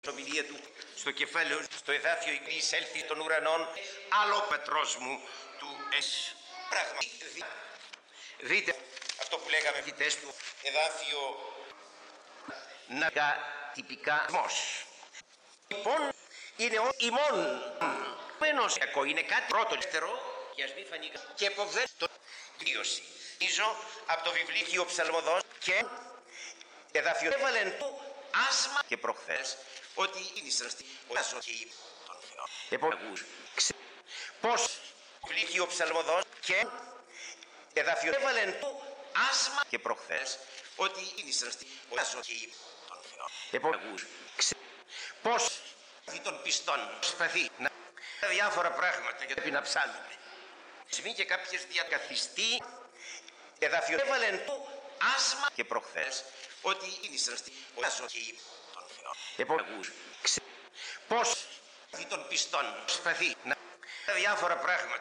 Ομιλία του στο κεφάλαιο, στο εδάφιο εισέλθει των ουρανών, άλλο πατρός μου του εσ. Πράγμα. Δείτε αυτό που λέγαμε φοιτές του εδάφιο ναγα τυπικά μος. Λοιπόν, είναι ο ημών. Μένος είναι κάτι πρώτο, δεύτερο, και ας μη φανεί και αποβδέ το βίωση.Ίζω από το βιβλίο Ψαλμοδός και εδάφιο έβαλεν του άσμα και προχθές ότι ίνισαν στη άσο και είπε τον Θεό. Επόμενος, πώς βιβλίο Ψαλμοδός και εδάφιο έβαλεν του άσμα και προχθές ότι ίνισαν στη άσο και είπε τον Θεό. Επόμενος, πώς των πιστών προσπαθεί να διάφορα πράγματα και πρέπει να ψάλουμε. Σημεί και κάποιες διακαθιστεί εδάφιο έβαλεν του άσμα και προχθές ότι ίνισαν στη άσο και είπε τον Θεό. Επόμενος, πώς των πιστών προσπαθεί να διάφορα πράγματα